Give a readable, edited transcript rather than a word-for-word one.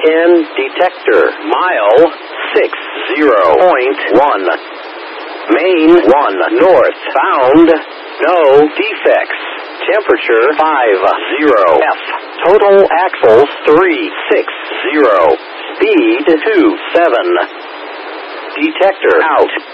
EN detector. Mile 60.1. Main 1 north. Found no defects. Temperature 50 F. Total axles 360. Speed 27. Detector out.